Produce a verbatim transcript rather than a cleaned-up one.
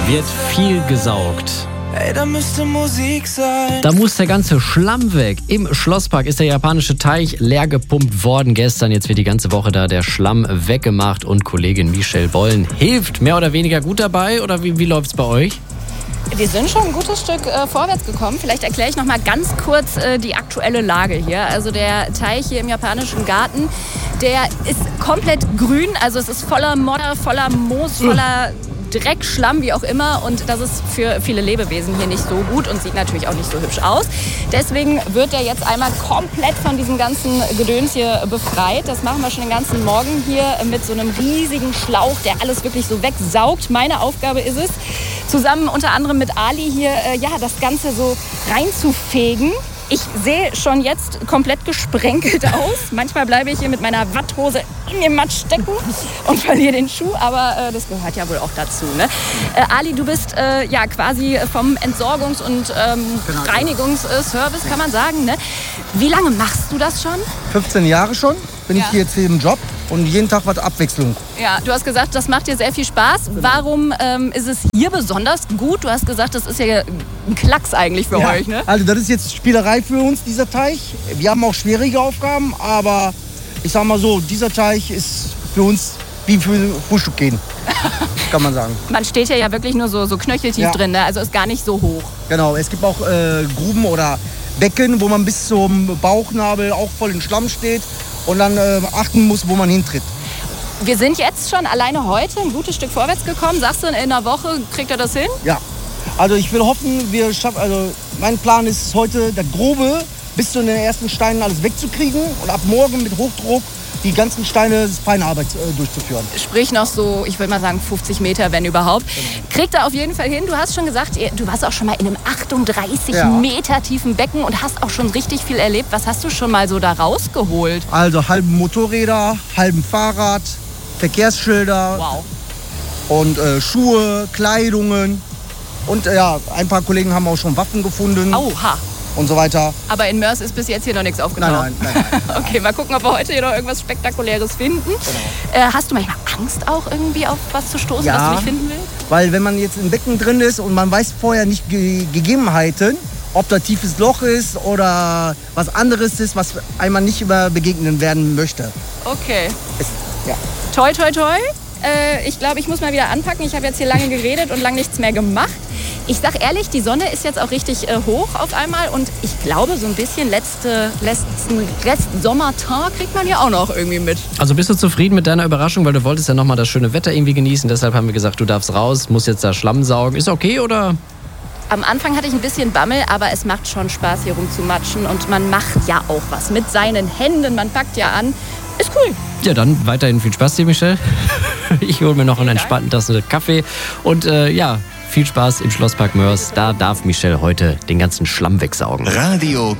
wird viel gesaugt. Ey, da müsste Musik sein. Da muss der ganze Schlamm weg. Im Schlosspark ist der japanische Teich leer gepumpt worden gestern. Jetzt wird die ganze Woche da der Schlamm weggemacht und Kollegin Michelle Bollen hilft mehr oder weniger gut dabei. Oder wie, wie läuft's bei euch? Wir sind schon ein gutes Stück äh, vorwärts gekommen. Vielleicht erkläre ich noch mal ganz kurz äh, die aktuelle Lage hier. Also der Teich hier im japanischen Garten, der ist komplett grün. Also es ist voller Modder, voller Moos, voller Dreck, Schlamm, wie auch immer. Und das ist für viele Lebewesen hier nicht so gut und sieht natürlich auch nicht so hübsch aus. Deswegen wird er jetzt einmal komplett von diesem ganzen Gedöns hier befreit. Das machen wir schon den ganzen Morgen hier mit so einem riesigen Schlauch, der alles wirklich so wegsaugt. Meine Aufgabe ist es, zusammen unter anderem mit Ali hier äh, ja, das Ganze so reinzufegen. Ich sehe schon jetzt komplett gesprenkelt aus. Manchmal bleibe ich hier mit meiner Watthose in dem Matsch stecken und verliere den Schuh, aber äh, das gehört ja wohl auch dazu. Ne? Äh, Ali, du bist äh, ja quasi vom Entsorgungs- und ähm, Reinigungsservice, kann man sagen. Ne? Wie lange machst du das schon? fünfzehn Jahre schon bin Ja. ich hier jetzt hier im Job und jeden Tag was Abwechslung. Ja, du hast gesagt, das macht dir sehr viel Spaß. Genau. Warum ähm, ist es hier besonders gut? Du hast gesagt, das ist ja ein Klacks eigentlich für Ja. euch, ne? Also das ist jetzt Spielerei für uns, dieser Teich. Wir haben auch schwierige Aufgaben, aber ich sag mal so, dieser Teich ist für uns wie für Frühstück gehen, kann man sagen. Man steht hier ja wirklich nur so, so knöcheltief Ja. drin, ne? Also ist gar nicht so hoch. Genau, es gibt auch äh, Gruben oder Becken, wo man bis zum Bauchnabel auch voll in Schlamm steht und dann äh, achten muss, wo man hintritt. Wir sind jetzt schon alleine heute ein gutes Stück vorwärts gekommen. Sagst du, in einer Woche kriegt er das hin? Ja, also ich will hoffen, wir schaffen, also mein Plan ist heute, der Grobe bis zu den ersten Steinen alles wegzukriegen und ab morgen mit Hochdruck die ganzen Steine des Feinarbeit äh, durchzuführen. Sprich noch so, ich würde mal sagen fünfzig Meter, wenn überhaupt. Kriegt er auf jeden Fall hin. Du hast schon gesagt, ihr- du warst auch schon mal in einem achtunddreißig Ja. Meter tiefen Becken und hast auch schon richtig viel erlebt. Was hast du schon mal so da rausgeholt? Also halben Motorräder, halben Fahrrad, Verkehrsschilder Wow. und äh, Schuhe, Kleidungen. Und äh, ja, ein paar Kollegen haben auch schon Waffen gefunden Oha. und so weiter. Aber in Mörs ist bis jetzt hier noch nichts aufgetaucht. Nein, nein, nein. Okay, mal gucken, ob wir heute hier noch irgendwas Spektakuläres finden. Genau. Äh, hast du manchmal Angst auch irgendwie auf was zu stoßen, Ja. was du nicht finden willst? Weil wenn man jetzt im Becken drin ist und man weiß vorher nicht die Gegebenheiten, ob da tiefes Loch ist oder was anderes ist, was einmal nicht über begegnen werden möchte. Okay. Es, ja. Toi, toi, toi. Äh, ich glaube, ich muss mal wieder anpacken. Ich habe jetzt hier lange geredet und lange nichts mehr gemacht. Ich sag ehrlich, die Sonne ist jetzt auch richtig äh, hoch auf einmal und ich glaube, so ein bisschen letzte, letzten Rest-Sommertag kriegt man ja auch noch irgendwie mit. Also bist du zufrieden mit deiner Überraschung, weil du wolltest ja nochmal das schöne Wetter irgendwie genießen. Deshalb haben wir gesagt, du darfst raus, musst jetzt da Schlamm saugen. Ist okay oder? Am Anfang hatte ich ein bisschen Bammel, aber es macht schon Spaß, hier rumzumatschen und man macht ja auch was mit seinen Händen. Man packt ja an. Ist cool. Ja, dann weiterhin viel Spaß dir, Michelle. Ich hole mir noch einen entspannten Tasse Kaffee. Und äh, ja, viel Spaß im Schlosspark Mörs. Da darf Michelle heute den ganzen Schlamm wegsaugen. Radio